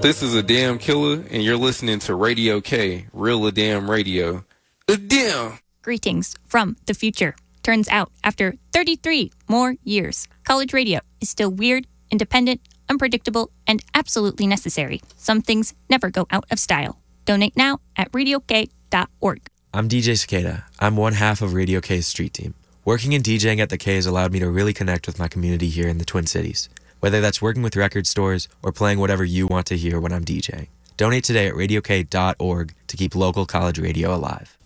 This is a damn killer, and you're listening to Radio K, Real A Damn Radio. A damn! Greetings from the future. Turns out, after 33 more years, college radio is still weird, independent, unpredictable, and absolutely necessary. Some things never go out of style. Donate now at radiok.org. I'm DJ Cicada. I'm one half of Radio K's street team. Working and DJing at the K has allowed me to really connect with my community here in the Twin Cities, whether that's working with record stores or playing whatever you want to hear when I'm DJing. Donate today at radiok.org to keep local college radio alive.